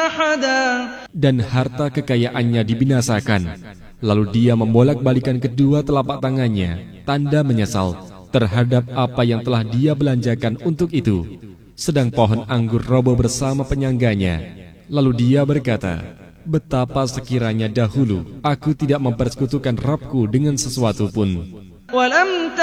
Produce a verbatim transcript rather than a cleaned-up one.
أحدا. Dan harta kekayaannya dibinasakan. Lalu dia membolak-balikan kedua telapak tangannya, tanda menyesal terhadap apa yang telah dia belanjakan untuk itu. Sedang pohon anggur roboh bersama penyangganya. Lalu dia berkata, betapa sekiranya dahulu aku tidak mempersekutukan Rabbku dengan sesuatu pun.